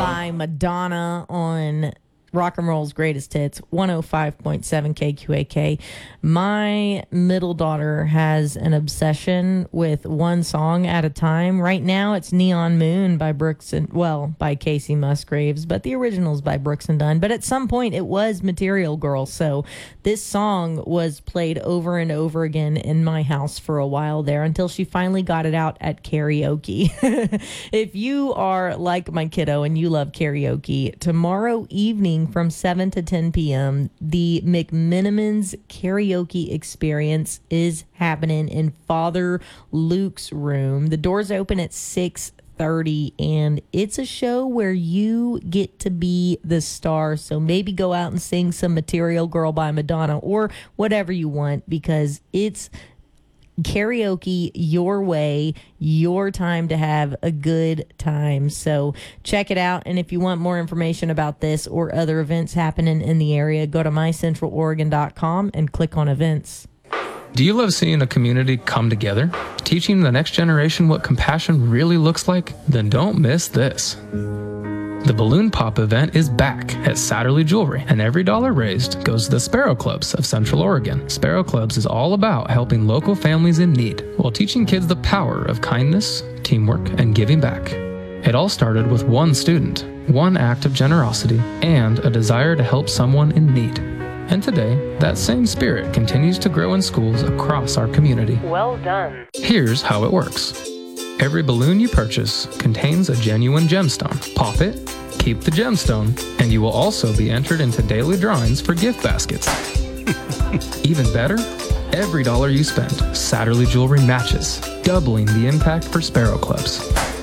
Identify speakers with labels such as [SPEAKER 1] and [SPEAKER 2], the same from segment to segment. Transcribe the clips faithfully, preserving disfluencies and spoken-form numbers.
[SPEAKER 1] by Madonna on Rock and Roll's Greatest Hits, one oh five point seven K Q A K. My middle daughter has an obsession with one song at a time. Right now, it's Neon Moon by Brooks and, well, by Casey Musgraves, but the original's by Brooks and Dunn. But at some point, it was Material Girl. So this song was played over and over again in my house for a while there until she finally got it out at karaoke. If you are like my kiddo and you love karaoke, tomorrow evening from seven to ten p.m., the McMenamins Karaoke Experience is happening in Father Luke's room. The doors open at six thirty, and it's a show where you get to be the star. So maybe go out and sing some Material Girl by Madonna or whatever you want, because it's karaoke your way, your time to have a good time. So check it out. And if you want more information about this or other events happening in the area, go to my central oregon dot com and click on events.
[SPEAKER 2] Do you love seeing a community come together? Teaching the next generation what compassion really looks like? Then don't miss this. The Balloon Pop event is back at Satterley Jewelry, and every dollar raised goes to the Sparrow Clubs of Central Oregon. Sparrow Clubs is all about helping local families in need while teaching kids the power of kindness, teamwork, and giving back. It all started with one student, one act of generosity, and a desire to help someone in need. And today, that same spirit continues to grow in schools across our community.
[SPEAKER 1] Well done.
[SPEAKER 2] Here's how it works. Every balloon you purchase contains a genuine gemstone. Pop it, keep the gemstone, and you will also be entered into daily drawings for gift baskets. Even better, every dollar you spend, Satterley Jewelry matches, doubling the impact for Sparrow Clubs.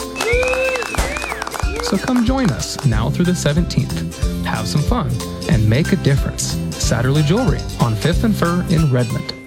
[SPEAKER 2] So come join us now through the seventeenth. Have some fun and make a difference. Satterley Jewelry on fifth and Fur in Redmond.